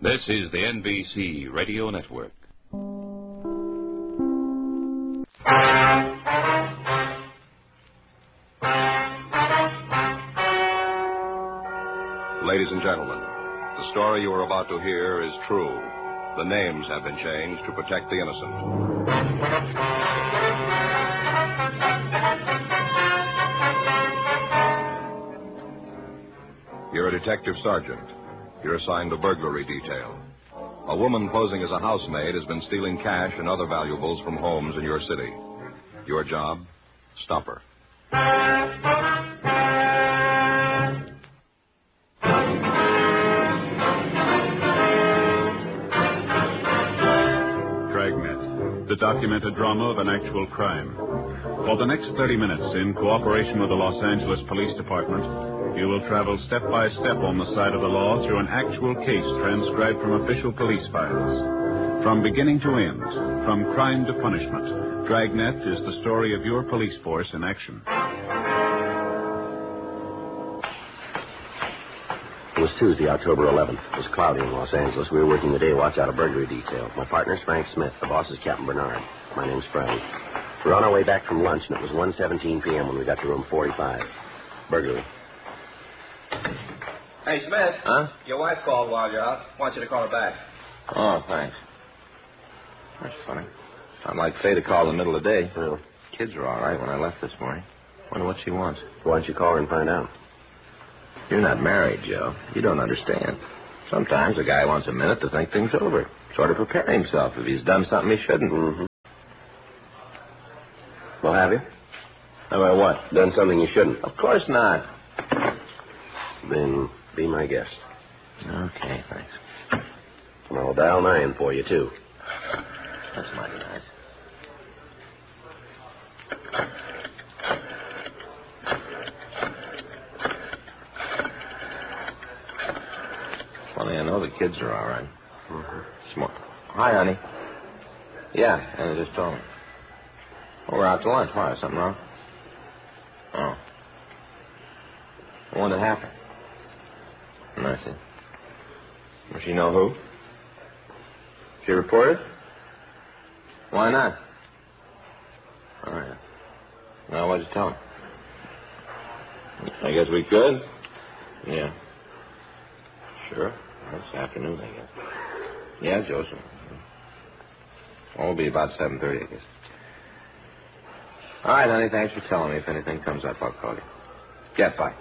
This is the NBC Radio Network. Ladies and gentlemen, the story you are about to hear is true. The names have been changed to protect the innocent. You're a detective sergeant. You're assigned a burglary detail. A woman posing as a housemaid has been stealing cash and other valuables from homes in your city. Your job? Stop her. Dragnet, the documented drama of an actual crime. For the next 30 minutes, in cooperation with the Los Angeles Police Department, you will travel step by step on the side of the law through an actual case transcribed from official police files. From beginning to end, from crime to punishment, Dragnet is the story of your police force in action. It was Tuesday, October 11th. It was cloudy in Los Angeles. We were working the day watch out of burglary detail. My partner's Frank Smith. The boss is Captain Bernard. My name's Frank. We were on our way back from lunch, and it was 1:17 p.m. when we got to room 45. Burglary. Hey, Smith. Huh? Your wife called while you're out. Wants you to call her back. Oh, thanks. That's funny. Sounded like Faye to call in the middle of the day. Well, Kids are all right when I left this morning. Wonder what she wants. why don't you call her and find out? You're not married, Joe. You don't understand. Sometimes a guy wants a minute to think things over. Sort of prepare himself if he's done something he shouldn't. Mm-hmm. Well, have you? How about what? Done something you shouldn't? Of course not. Then be my guest. Okay, thanks. And I'll dial 9 for you, too. That's mighty nice. Funny, I know the kids are all right. Mm-hmm. Hi, honey. Yeah, I just told me. Oh, we're out to lunch. Why? Something wrong? Oh. What happened? I see. Does she know who? She reported? Why not? All right. Well, what'd you tell her? I guess we could. Yeah. Sure. This afternoon, I guess. Yeah, Joseph. It'll be about 7:30, I guess. All right, honey, thanks for telling me. If anything comes up, I'll call you. Yeah, bye.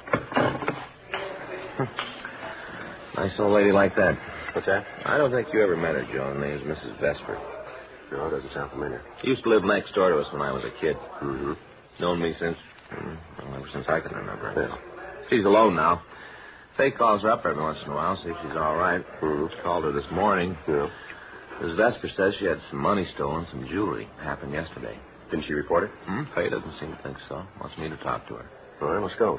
Nice old lady like that. What's that? I don't think you ever met her, Joe. Her name's Mrs. Vesper. No, it doesn't sound familiar. She used to live next door to us when I was a kid. Mm-hmm. Known me since, ever since I can remember. Yeah. She's alone now. Faye calls her up every once in a while, see if she's all right. Mm-hmm. Called her this morning. Yeah. Mrs. Vesper says she had some money stolen, some jewelry. Happened yesterday. Didn't she report it? Faye doesn't seem to think so. Wants me to talk to her. All right, let's go.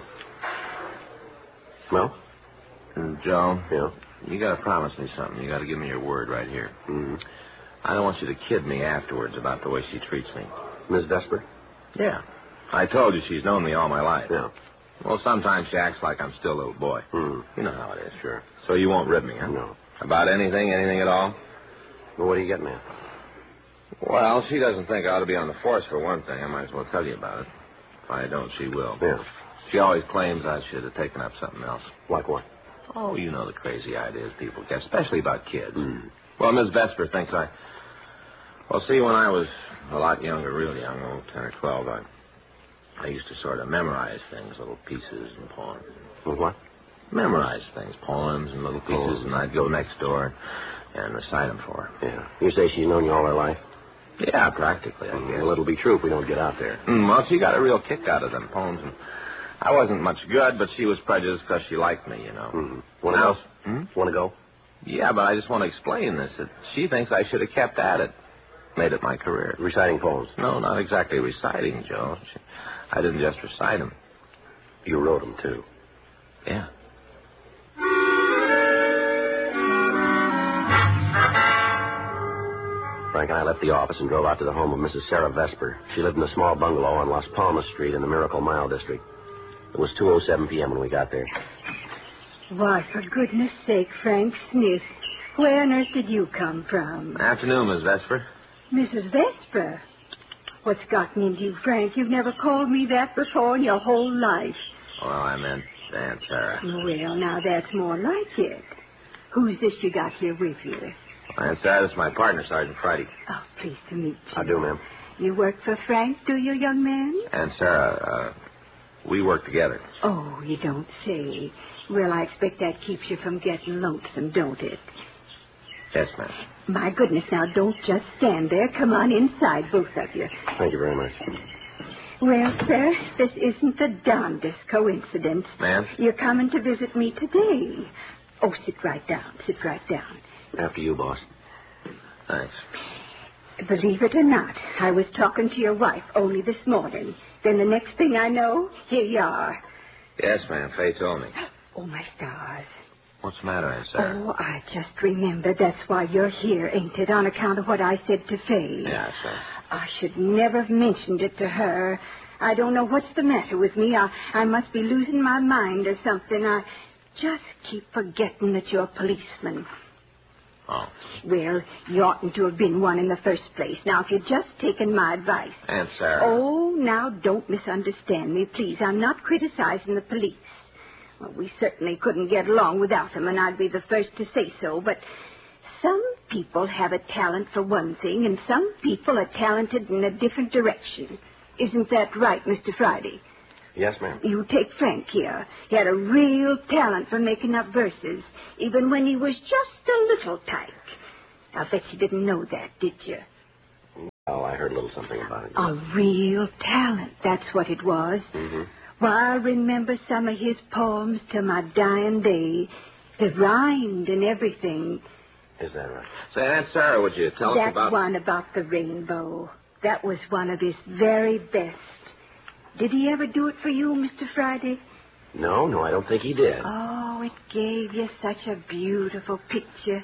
Well? Joe, Yeah? you got to promise me something. You got to give me your word right here. Mm-hmm. I don't want you to kid me afterwards about the way she treats me. Miss Vesper? Yeah. I told you she's known me all my life. Yeah. Well, sometimes she acts like I'm still a little boy. Mm-hmm. You know how it is. Sure. So you won't rib me, huh? No. About anything at all? Well, what are you getting at? Well, she doesn't think I ought to be on the force for one thing. I might as well tell you about it. If I don't, she will. Yeah. She always claims I should have taken up something else. Like what? Oh, you know the crazy ideas people get, especially about kids. Mm. Well, Miss Vesper thinks Well, see, when I was a lot younger, real young, 10 or 12, I used to sort of memorize things, little pieces and poems. What? Memorize things, poems and little pieces, and I'd go next door and recite them for her. Yeah. You say she's known you all her life? Yeah, practically, I guess. Well, it'll be true if we don't get out there. Well, she got a real kick out of them poems, and I wasn't much good, but she was prejudiced because she liked me, you know. Mm-hmm. Want to go? Want to go? Yeah, but I just want to explain this. That she thinks I should have kept at it, made it my career. Reciting poems? No, not exactly reciting, Joe. I didn't just recite them. You wrote them, too? Yeah. Frank and I left the office and drove out to the home of Mrs. Sarah Vesper. She lived in a small bungalow on Las Palmas Street in the Miracle Mile district. It was 2:07 p.m. when we got there. Why, for goodness sake, Frank Smith, where on earth did you come from? Afternoon, Miss Vesper. Mrs. Vesper? What's gotten into you, Frank? You've never called me that before in your whole life. Well, I meant Aunt Sarah. Well, now that's more like it. Who's this you got here with you? Aunt Sarah, this is my partner, Sergeant Friday. Oh, pleased to meet you. I do, ma'am. You work for Frank, do you, young man? Aunt Sarah, we work together. Oh, you don't say. Well, I expect that keeps you from getting lonesome, don't it? Yes, ma'am. My goodness, now don't just stand there. Come on inside, both of you. Thank you very much. Well, sir, this isn't the darndest coincidence. Ma'am? You're coming to visit me today. Oh, sit right down. Sit right down. After you, boss. Thanks. Believe it or not, I was talking to your wife only this morning. Then the next thing I know, here you are. Yes, ma'am. Faye told me. Oh, my stars. What's the matter, Aunt Sarah? Oh, I just remembered that's why you're here, ain't it? On account of what I said to Faye. Yeah, sir. I should never have mentioned it to her. I don't know what's the matter with me. I must be losing my mind or something. I just keep forgetting that you're a policeman. Oh. Well, you oughtn't to have been one in the first place. Now, if you'd just taken my advice. Aunt Sarah. Oh, now, don't misunderstand me, please. I'm not criticizing the police. Well, we certainly couldn't get along without them, and I'd be the first to say so. But some people have a talent for one thing, and some people are talented in a different direction. Isn't that right, Mr. Friday? Yes, ma'am. You take Frank here. He had a real talent for making up verses, even when he was just a little tyke. I bet you didn't know that, did you? Oh, I heard a little something about it. A real talent, that's what it was. Mm-hmm. Well, I remember some of his poems till my dying day. They rhymed and everything. Is that right? Say, Aunt Sarah, would you tell us That about... one about the rainbow. That was one of his very best. Did he ever do it for you, Mr. Friday? No, I don't think he did. Oh, it gave you such a beautiful picture.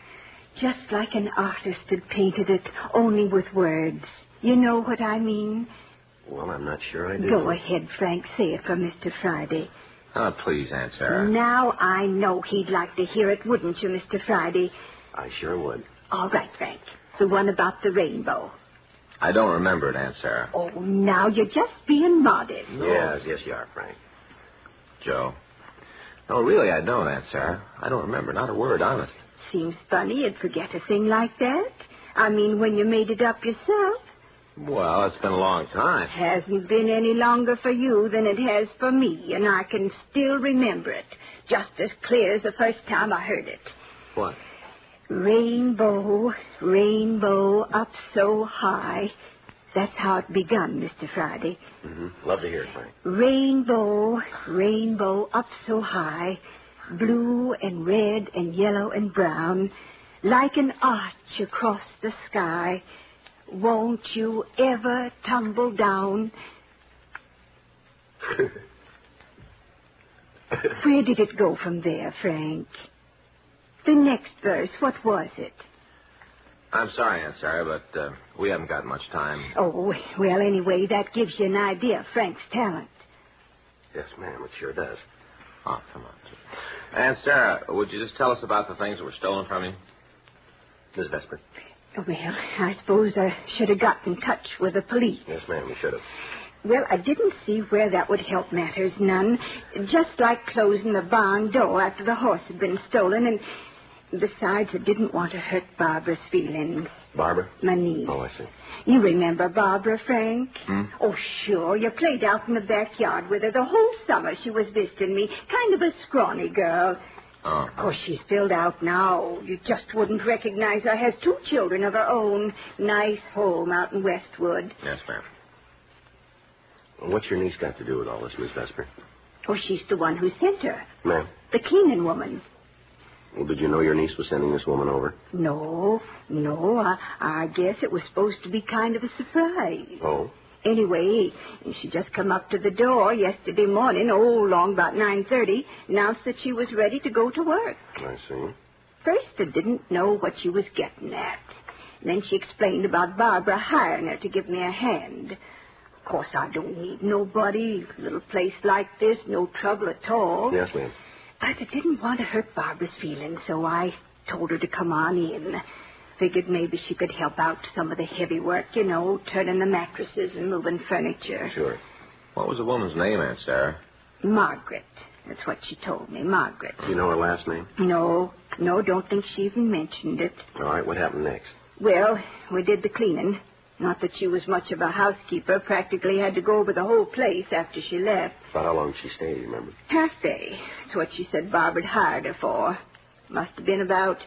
Just like an artist had painted it, only with words. You know what I mean? Well, I'm not sure I do. Go ahead, Frank. Say it for Mr. Friday. Oh, please, Aunt Sarah. Now I know he'd like to hear it, wouldn't you, Mr. Friday? I sure would. All right, Frank. The one about the rainbow. I don't remember it, Aunt Sarah. Oh, now you're just being modest. Yes, you are, Frank. Joe. No, really, I don't, Aunt Sarah. I don't remember, not a word, honest. Seems funny you'd forget a thing like that. I mean, when you made it up yourself. Well, it's been a long time. Hasn't been any longer for you than it has for me, and I can still remember it, just as clear as the first time I heard it. What? Rainbow, rainbow, up so high. That's how it begun, Mr. Friday. Mm-hmm. Love to hear it, Frank. Rainbow, rainbow, up so high, blue and red and yellow and brown, like an arch across the sky. Won't you ever tumble down? Where did it go from there, Frank? The next verse, what was it? I'm sorry, Aunt Sarah, but we haven't got much time. Oh, well, anyway, that gives you an idea of Frank's talent. Yes, ma'am, it sure does. Oh, come on. Aunt Sarah, would you just tell us about the things that were stolen from you? Miss Vesper. Well, I suppose I should have got in touch with the police. Yes, ma'am, you should have. Well, I didn't see where that would help matters none. Just like closing the barn door after the horse had been stolen, and besides, I didn't want to hurt Barbara's feelings. Barbara? My niece. Oh, I see. You remember Barbara, Frank? Hmm? Oh, sure. You played out in the backyard with her the whole summer she was visiting me. Kind of a scrawny girl. Oh. Of course, she's filled out now. You just wouldn't recognize her. Has 2 children of her own. Nice home out in Westwood. Yes, ma'am. Well, what's your niece got to do with all this, Miss Vesper? Oh, she's the one who sent her. Ma'am? The cleaning woman. Well, did you know your niece was sending this woman over? No. I guess it was supposed to be kind of a surprise. Oh? Anyway, she just come up to the door yesterday morning, long about 9:30, announced that she was ready to go to work. I see. First, I didn't know what she was getting at. Then she explained about Barbara hiring her to give me a hand. Of course, I don't need nobody. Little place like this, no trouble at all. Yes, ma'am. But I didn't want to hurt Barbara's feelings, so I told her to come on in. Figured maybe she could help out some of the heavy work, turning the mattresses and moving furniture. Sure. What was the woman's name, Aunt Sarah? Margaret. That's what she told me, Margaret. Do you know her last name? No, don't think she even mentioned it. All right, what happened next? Well, we did the cleaning. Not that she was much of a housekeeper. Practically had to go over the whole place after she left. About how long did she stay, you remember? Half day. That's what she said Barbara had hired her for. Must have been about,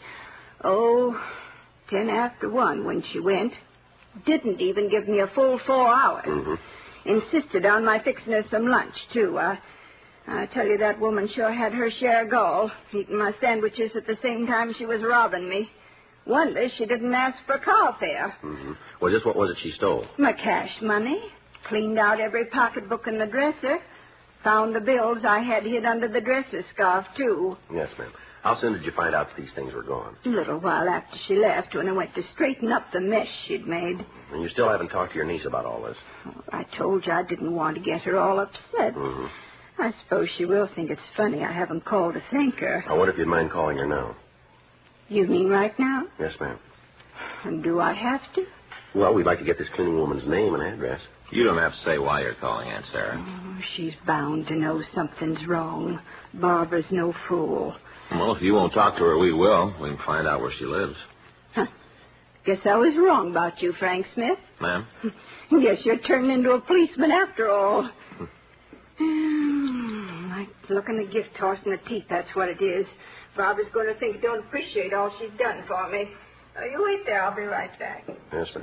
10 after 1 when she went. Didn't even give me a full 4 hours. Mm-hmm. Insisted on my fixing her some lunch, too. I tell you, that woman sure had her share of gall, eating my sandwiches at the same time she was robbing me. Wonder she didn't ask for car fare. Mm-hmm. Well, just what was it she stole? My cash money. Cleaned out every pocketbook in the dresser. Found the bills I had hid under the dresser scarf, too. Yes, ma'am. How soon did you find out that these things were gone? A little while after she left, when I went to straighten up the mess she'd made. And you still haven't talked to your niece about all this? I told you I didn't want to get her all upset. Mm-hmm. I suppose she will think it's funny I haven't called to thank her. I wonder if you'd mind calling her now. You mean right now? Yes, ma'am. And do I have to? Well, we'd like to get this cleaning woman's name and address. You don't have to say why you're calling, Aunt Sarah. Oh, she's bound to know something's wrong. Barbara's no fool. Well, if you won't talk to her, we will. We can find out where she lives. Huh. Guess I was wrong about you, Frank Smith. Ma'am? Guess you're turning into a policeman after all. Like looking a gift horse in the teeth, that's what it is. Barbara's going to think I don't appreciate all she's done for me. You wait there. I'll be right back. Yes, ma'am.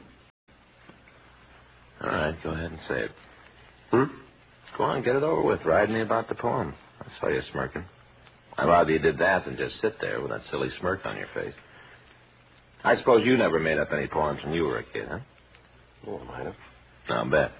All right, go ahead and say it. Go on, get it over with. Ride me about the poem. I saw you smirking. I'd rather you did that than just sit there with that silly smirk on your face. I suppose you never made up any poems when you were a kid, huh? Oh, I might have. I'll bet.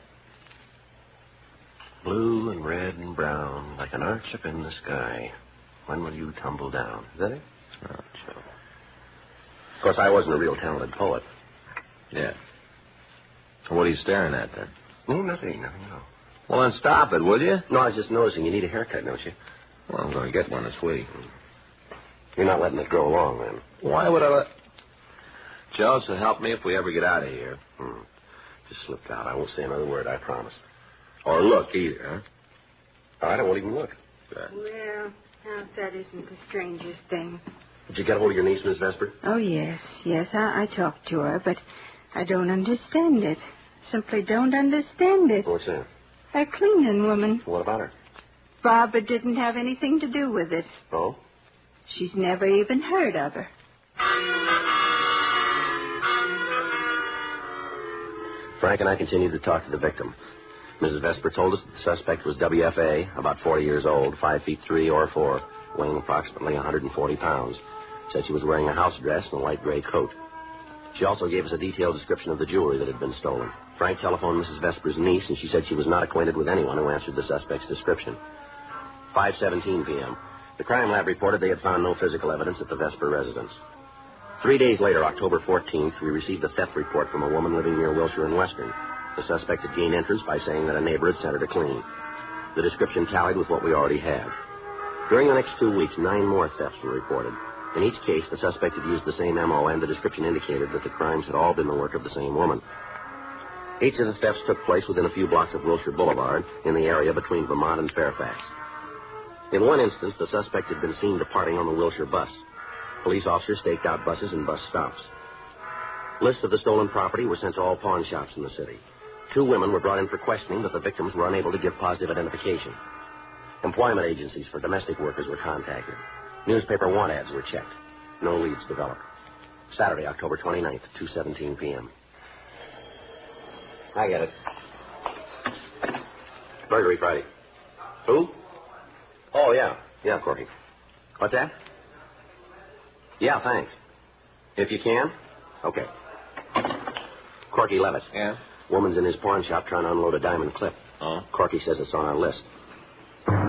Blue and red and brown, like an arch up in the sky. When will you tumble down? Is that it? Oh, Joe. Of course, I wasn't a real talented poet. Yeah. What are you staring at, then? No, nothing at all. Well, then stop it, will you? No, I was just noticing you need a haircut, don't you? Well, I'm going to get one this week. You're not letting it grow long, then? Why would I let... Joe, so help me if we ever get out of here. Just slipped out. I won't say another word, I promise. Or look either, huh? All right, I won't even look. Good. Well, now that isn't the strangest thing. Did you get hold of your niece, Miss Vesper? Oh, yes. I talked to her, but I don't understand it. Simply don't understand it. What's that? A cleaning woman. What about her? Barbara didn't have anything to do with it. Oh? She's never even heard of her. Frank and I continued to talk to the victim. Mrs. Vesper told us that the suspect was WFA, about 40 years old, 5'3" or 4", weighing approximately 140 pounds. Said she was wearing a house dress and a light gray coat. She also gave us a detailed description of the jewelry that had been stolen. Frank telephoned Mrs. Vesper's niece, and she said she was not acquainted with anyone who answered the suspect's description. 5:17 p.m. The crime lab reported they had found no physical evidence at the Vesper residence. 3 days later, October 14th, we received a theft report from a woman living near Wilshire and Western. The suspect had gained entrance by saying that a neighbor had sent her to clean. The description tallied with what we already had. During the next 2 weeks, 9 more thefts were reported. In each case, the suspect had used the same M.O., and the description indicated that the crimes had all been the work of the same woman. Each of the thefts took place within a few blocks of Wilshire Boulevard, in the area between Vermont and Fairfax. In one instance, the suspect had been seen departing on the Wilshire bus. Police officers staked out buses and bus stops. Lists of the stolen property were sent to all pawn shops in the city. 2 women were brought in for questioning, but the victims were unable to give positive identification. Employment agencies for domestic workers were contacted. Newspaper want ads were checked. No leads developed. Saturday, October 29th, 2:17 p.m. I get it. Burglary Friday. Who? Oh, yeah. Yeah, Corky. What's that? Yeah, thanks. If you can? Okay. Corky Levitt. Yeah? Woman's in his pawn shop trying to unload a diamond clip. Oh? Corky says it's on our list.